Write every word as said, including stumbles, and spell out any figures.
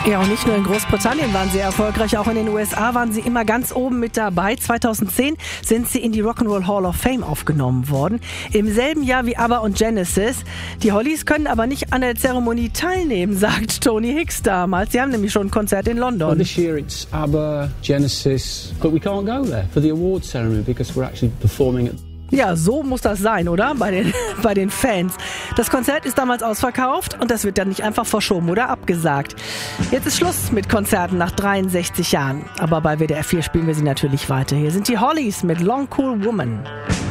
Ja, und nicht nur in Großbritannien waren sie erfolgreich, auch in den U S A waren sie immer ganz oben mit dabei. zweitausendzehn sind sie in die Rock'n'Roll Hall of Fame aufgenommen worden. Im selben Jahr wie ABBA und Genesis. Die Hollies können aber nicht an der Zeremonie teilnehmen, sagt Tony Hicks damals. Sie haben nämlich schon ein Konzert in London. Well, this year it's ABBA, Genesis, but we can't go there for the award ceremony because we're actually performing at... Ja, so muss das sein, oder? Bei den, bei den Fans. Das Konzert ist damals ausverkauft und das wird dann nicht einfach verschoben oder abgesagt. Jetzt ist Schluss mit Konzerten nach dreiundsechzig Jahren. Aber bei W D R vier spielen wir sie natürlich weiter. Hier sind die Hollies mit Long Cool Woman.